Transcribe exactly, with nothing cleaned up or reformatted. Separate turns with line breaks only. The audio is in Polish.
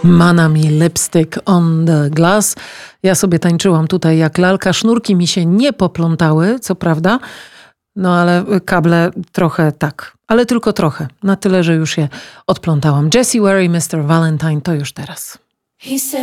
Manami Lipstick on the Glass. Ja sobie tańczyłam tutaj jak lalka. Sznurki mi się nie poplątały, co prawda, no ale kable trochę tak, ale tylko trochę. Na tyle, że już je odplątałam. Jessie Ware i mister Valentine to już teraz.